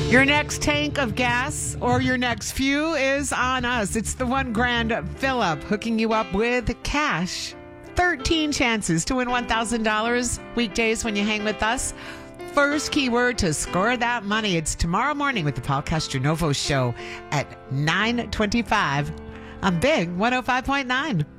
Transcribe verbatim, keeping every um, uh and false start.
Your next tank of gas or your next few is on us. It's the one grand fill-up, hooking you up with cash. thirteen chances to win one thousand dollars weekdays when you hang with us. First keyword to score that money. It's tomorrow morning with the Paul Castronovo Show at nine twenty-five on Big one oh five point nine.